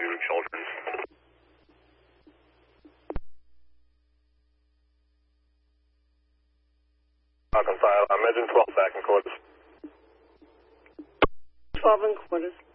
Children's. Reconcile, Engine 12 back in quarters. 12 and quarters.